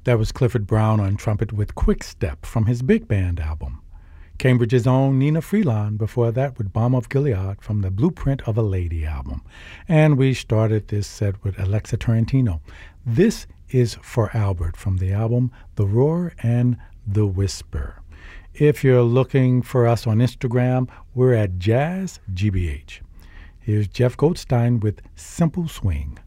That was Clifford Brown on trumpet with Quick Step from his big band album. Cambridge's own Nina Freelon before that with Balm of Gilead from the Blueprint of a Lady album. And we started this set with Alexa Tarantino. This is For Albert from the album The Roar and the Whisper. If you're looking for us on Instagram, we're at JazzGBH. Here's Jeff Goldstein with Simple Swing.